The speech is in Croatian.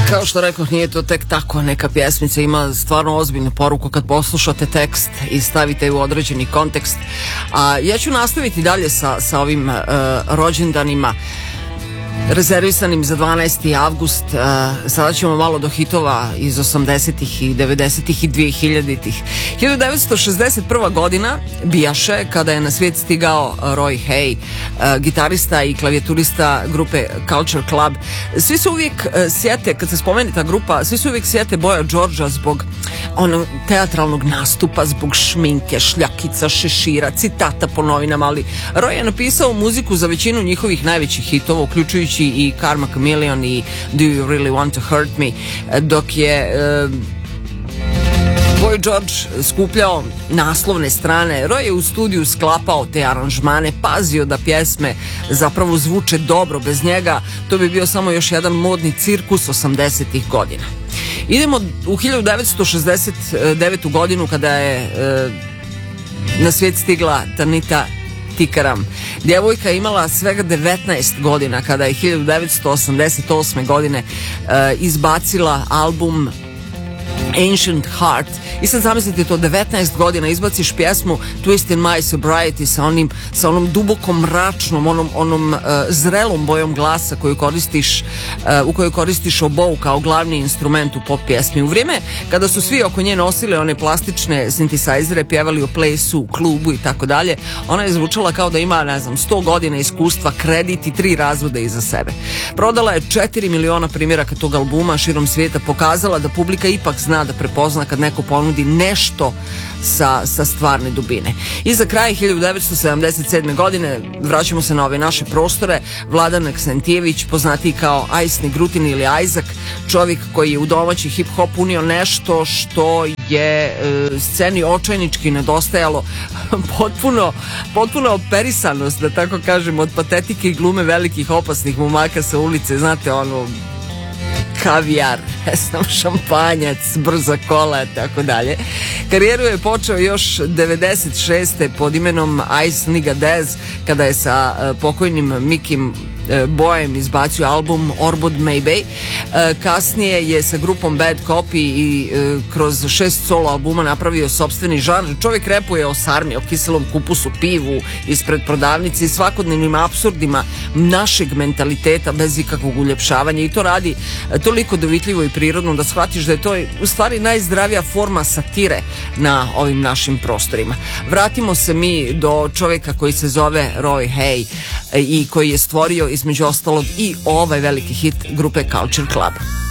Kao što rekoh, nije to tek tako neka pjesmica, ima stvarno ozbiljnu poruku kad poslušate tekst i stavite u određeni kontekst. A ja ću nastaviti dalje sa ovim rođendanima rezervisanim za 12. avgust. Sada ćemo malo do hitova iz 80-ih i 90-ih i 2000-ih. 1961. godina bijaše kada je na svijet stigao Roy Hay, gitarista i klavijaturista grupe Culture Club. Svi se uvijek sjete, kad se spomene ta grupa, svi se uvijek sjete Boya Georgea zbog onog teatralnog nastupa, zbog šminke, šljakica, šešira, citata po novinama, ali Roy je napisao muziku za većinu njihovih najvećih hitova, uključujući i Karma Chameleon i Do You Really Want to Hurt Me, dok je Boy George skupljao naslovne strane. Roy je u studiju sklapao te aranžmane, pazio da pjesme zapravo zvuče dobro bez njega. To bi bio samo još jedan modni cirkus 80-ih godina. Idemo u 1969. godinu kada je na svijet stigla Tanita Tikaram. Djevojka je imala svega 19 godina kada je 1988. godine izbacila album Ancient Heart. I sad zamislite to, 19 godina izbaciš pjesmu Twist in My Sobriety sa onom dubokom mračnom, onom zrelom bojom glasa koju koristiš, u kojoj koristiš obou kao glavni instrument u pop pjesmi. U vrijeme kada su svi oko nje nosile one plastične sintisajzere, pjevali o plesu, klubu i tako dalje, ona je zvučala kao da ima, ne znam, 100 godina iskustva, kredit i 3 razvoda iza sebe. Prodala je 4 miliona primjeraka tog albuma širom svijeta, pokazala da publika ipak zna da prepozna kad neko ponudi nešto sa stvarne dubine. I za kraj 1977. godine vraćamo se na ove naše prostore. Vladan Aksentijević, poznatiji kao Ajsni Grutin ili Ajzak, čovjek koji je u domaći hip-hop unio nešto što je sceni očajnički nedostajalo, potpuno operisanost, da tako kažem, od patetike i glume velikih opasnih momaka sa ulice, znate, ono, kavijar, šampanjac, brza kola, tako dalje. Karijeru je počeo još 96. pod imenom Ice Nigga Daz, kada je sa pokojnim Mikim Bojem izbacio album Orbod Maybe. Kasnije je sa grupom Bad Copy i kroz 6 solo albuma napravio sopstveni žanr. Čovjek repuje o sarmi, o kiselom kupusu, pivu ispred prodavnice i svakodnevnim apsurdima našeg mentaliteta bez ikakvog uljepšavanja, i to radi toliko dovitljivo i prirodno da shvatiš da je to u stvari najzdravija forma satire na ovim našim prostorima. Vratimo se mi do čovjeka koji se zove Roy Hay i koji je stvorio između ostalog i ovaj veliki hit grupe Culture Club.